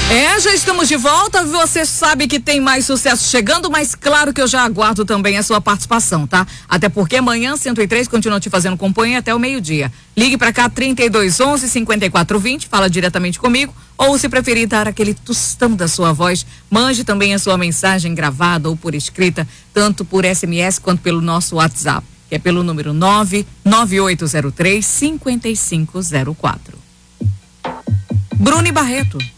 Já estamos de volta. Você sabe que tem mais sucesso chegando, mas claro que eu já aguardo também a sua participação, tá? Até porque amanhã 103 continua te fazendo companhia até o meio-dia. Ligue pra cá 3211-5420, fala diretamente comigo, ou se preferir dar aquele tostão da sua voz, mande também a sua mensagem gravada ou por escrita, tanto por SMS quanto pelo nosso WhatsApp, que é pelo número 99803-5504. Bruni Barreto.